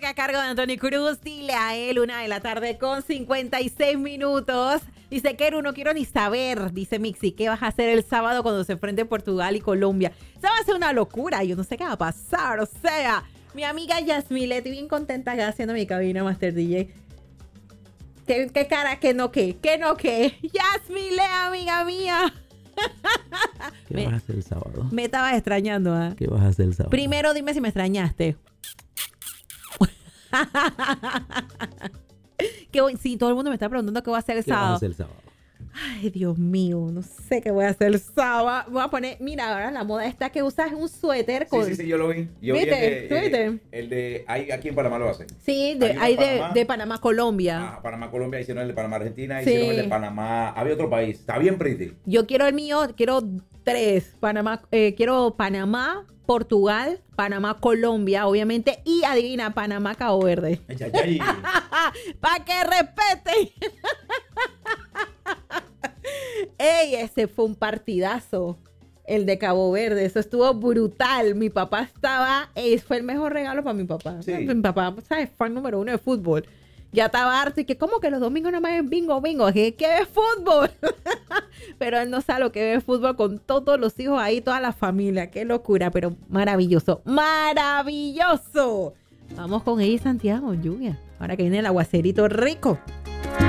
a cargo de Anthony Cruz. Dile a él 1:56 PM. Dice, Keru, no quiero ni saber. Dice Mixi, ¿qué vas a hacer el sábado cuando se enfrente Portugal y Colombia? Eso va a ser una locura. Yo no sé qué va a pasar. O sea, mi amiga Yasmile, estoy bien contenta acá haciendo mi cabina Master DJ. ¿Qué cara? ¿Qué no qué? ¿Qué no qué? Yasmile, amiga mía. ¿Qué vas a hacer el sábado? Me estabas extrañando, ¿ah? ¿Qué vas a hacer el sábado? Primero dime si me extrañaste. Sí, todo el mundo me está preguntando qué voy a hacer el ¿Qué vas a sábado. hacer el sábado? Ay, Dios mío, no sé qué voy a hacer el sábado. Voy a poner, mira, ahora la moda está que usas un suéter con... Sí, yo lo vi. Yo ¿Viste? vi ¿Viste? el de ahí aquí en Panamá lo hacen. Sí, Hay uno de Panamá, Colombia. Ah, Panamá, Colombia, hicieron el de Panamá, Argentina, Sí. hicieron el de Panamá. Había otro país. Está bien pretty. Yo quiero el mío, quiero 3. Quiero Panamá, Portugal, Panamá, Colombia, obviamente. Y adivina, Panamá, Cabo Verde. Ay. ¡Para que respeten! ¡Ey! Ese fue un partidazo. El de Cabo Verde. Eso estuvo brutal. Mi papá estaba... fue el mejor regalo para mi papá. Sí. Mi papá, ¿sabes? Fan número 1 de fútbol. Ya estaba harto y que como que los domingos nomás es bingo. ¿Qué es fútbol? Pero él no sabe lo que es fútbol con todos los hijos ahí, toda la familia. Qué locura, pero maravilloso. ¡Maravilloso! Vamos con ella y Santiago, lluvia. Ahora que viene el aguacerito rico.